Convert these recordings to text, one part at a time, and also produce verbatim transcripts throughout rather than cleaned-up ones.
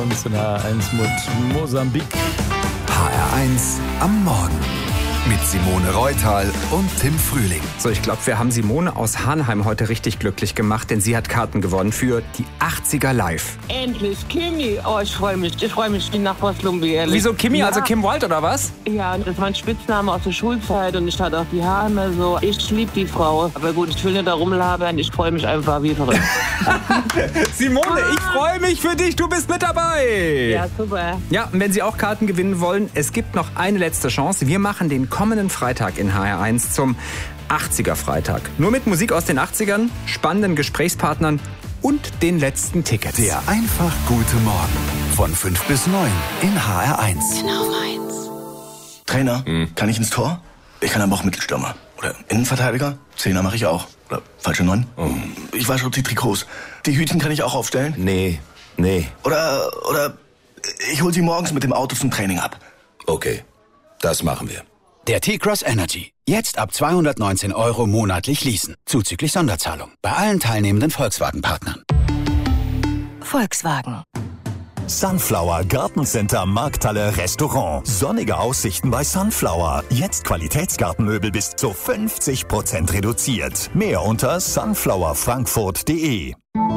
Uns in H R eins mit Mosambik. H R eins am Morgen mit Simone Reutal und Tim Frühling. So, ich glaube, wir haben Simone aus Hanheim heute richtig glücklich gemacht, denn sie hat Karten gewonnen für die achtziger Live. Endlich, Kimi. Oh, ich freue mich. Ich freue mich wie nach Lumbi, ehrlich. Wieso Kimi? Ja. Also Kim Wilde oder was? Ja, das war ein Spitzname aus der Schulzeit und ich hatte auch die Haare immer so. Ich liebe die Frau. Aber gut, ich will nicht da rumlabern. Ich freue mich einfach wie verrückt. Simone, ich freue mich für dich. Du bist mit dabei. Ja, super. Ja, und wenn Sie auch Karten gewinnen wollen, es gibt noch eine letzte Chance. Wir machen den kommenden Freitag in H R eins zum achtziger Freitag. Nur mit Musik aus den achtzigern, spannenden Gesprächspartnern und den letzten Tickets. Der einfach gute Morgen von fünf bis neun in H R eins. Genau meins. Trainer, hm. kann ich ins Tor? Ich kann aber auch Mittelstürmer. Oder Innenverteidiger? Zehner mache ich auch. Oder falsche Neun? Oh. Ich wasche auch die Trikots. Die Hütchen kann ich auch aufstellen? Nee, nee. Oder, oder ich hol sie morgens mit dem Auto zum Training ab. Okay, das machen wir. Der T-Cross Energy. Jetzt ab zweihundertneunzehn Euro monatlich leasen. Zuzüglich Sonderzahlung. Bei allen teilnehmenden Volkswagen-Partnern. Volkswagen. Sunflower Gartencenter Markthalle Restaurant. Sonnige Aussichten bei Sunflower. Jetzt Qualitätsgartenmöbel bis zu fünfzig Prozent reduziert. Mehr unter sunflower frankfurt punkt de.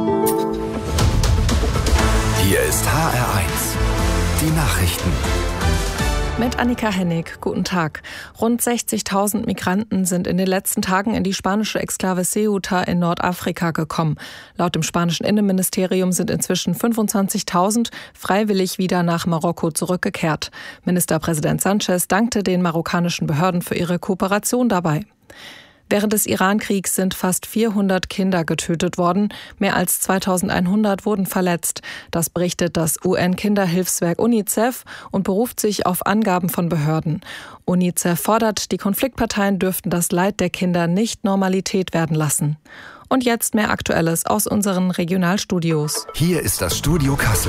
Hier ist H R eins. Die Nachrichten. Mit Annika Hennig. Guten Tag. Rund sechzigtausend Migranten sind in den letzten Tagen in die spanische Exklave Ceuta in Nordafrika gekommen. Laut dem spanischen Innenministerium sind inzwischen fünfundzwanzigtausend freiwillig wieder nach Marokko zurückgekehrt. Ministerpräsident Sanchez dankte den marokkanischen Behörden für ihre Kooperation dabei. Während des Iran-Kriegs sind fast vierhundert Kinder getötet worden. Mehr als zweitausendeinhundert wurden verletzt. Das berichtet das U N-Kinderhilfswerk UNICEF und beruft sich auf Angaben von Behörden. UNICEF fordert, die Konfliktparteien dürften das Leid der Kinder nicht Normalität werden lassen. Und jetzt mehr Aktuelles aus unseren Regionalstudios. Hier ist das Studio Kassel.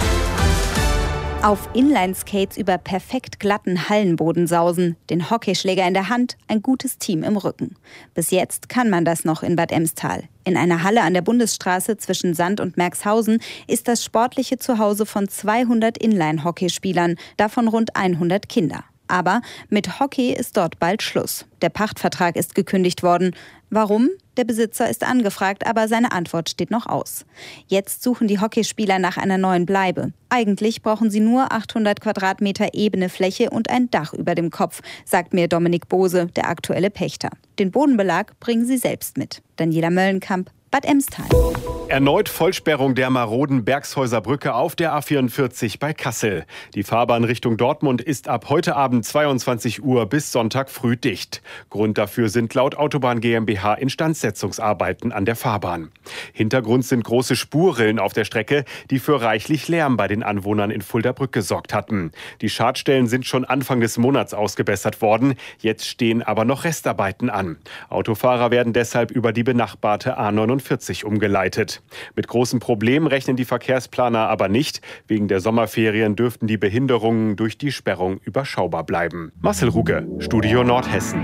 Auf Inlineskates über perfekt glatten Hallenboden sausen, den Hockeyschläger in der Hand, ein gutes Team im Rücken. Bis jetzt kann man das noch in Bad Emstal. In einer Halle an der Bundesstraße zwischen Sand und Merxhausen ist das sportliche Zuhause von zweihundert Inline-Hockeyspielern, davon rund hundert Kinder. Aber mit Hockey ist dort bald Schluss. Der Pachtvertrag ist gekündigt worden. Warum? Der Besitzer ist angefragt, aber seine Antwort steht noch aus. Jetzt suchen die Hockeyspieler nach einer neuen Bleibe. Eigentlich brauchen sie nur achthundert Quadratmeter ebene Fläche und ein Dach über dem Kopf, sagt mir Dominik Bose, der aktuelle Pächter. Den Bodenbelag bringen sie selbst mit. Daniela Möllenkamp, Bad Emstal. Erneut Vollsperrung der maroden Bergshäuser Brücke auf der A vierundvierzig bei Kassel. Die Fahrbahn Richtung Dortmund ist ab heute Abend zweiundzwanzig Uhr bis Sonntag früh dicht. Grund dafür sind laut Autobahn GmbH Instandsetzungsarbeiten an der Fahrbahn. Hintergrund sind große Spurrillen auf der Strecke, die für reichlich Lärm bei den Anwohnern in Fuldabrück gesorgt hatten. Die Schadstellen sind schon Anfang des Monats ausgebessert worden. Jetzt stehen aber noch Restarbeiten an. Autofahrer werden deshalb über die benachbarte A neunundvierzig umgeleitet. Mit großen Problemen rechnen die Verkehrsplaner aber nicht. Wegen der Sommerferien dürften die Behinderungen durch die Sperrung überschaubar bleiben. Marcel Ruge, Studio Nordhessen.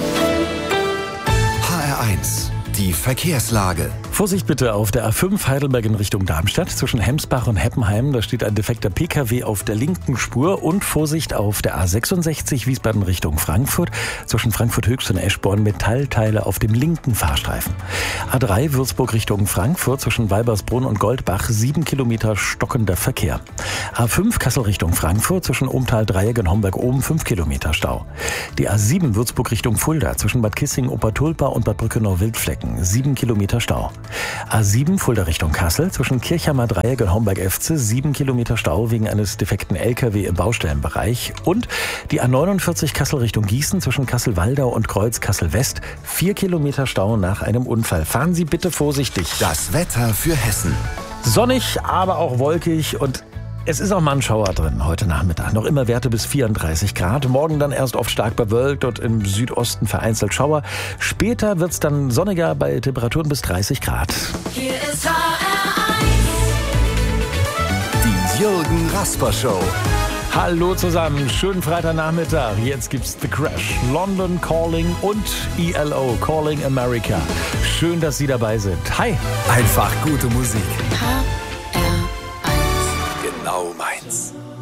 H R eins. Die Verkehrslage. Vorsicht bitte auf der A fünf Heidelberg in Richtung Darmstadt zwischen Hemsbach und Heppenheim. Da steht ein defekter P K W auf der linken Spur. Und Vorsicht auf der A sechsundsechzig Wiesbaden Richtung Frankfurt zwischen Frankfurt Höchst und Eschborn. Metallteile auf dem linken Fahrstreifen. A drei Würzburg Richtung Frankfurt zwischen Weibersbrunn und Goldbach. Sieben Kilometer stockender Verkehr. A fünf Kassel Richtung Frankfurt zwischen Umtal Dreieck und Homberg oben. Fünf Kilometer Stau. Die A sieben Würzburg Richtung Fulda zwischen Bad Kissing, Obertulpa und Bad Brückenau-Wildflecken. Sieben Kilometer Stau. A sieben Fulda Richtung Kassel zwischen Kirchhammer Dreieck und Homberg-Efze. Sieben Kilometer Stau wegen eines defekten L K W im Baustellenbereich. Und die A neunundvierzig Kassel Richtung Gießen zwischen Kassel-Waldau und Kreuz Kassel-West. Vier Kilometer Stau nach einem Unfall. Fahren Sie bitte vorsichtig. Das Wetter für Hessen. Sonnig, aber auch wolkig und es ist auch mal ein Schauer drin heute Nachmittag. Noch immer Werte bis vierunddreißig Grad. Morgen dann erst oft stark bewölkt und im Südosten vereinzelt Schauer. Später wird es dann sonniger bei Temperaturen bis dreißig Grad. Hier ist H R eins. Die Jürgen Rasper Show. Hallo zusammen, schönen Freitagnachmittag. Jetzt gibt's The Crash, London Calling und E L O Calling America. Schön, dass Sie dabei sind. Hi. Einfach gute Musik. H R eins. Genau genau meins.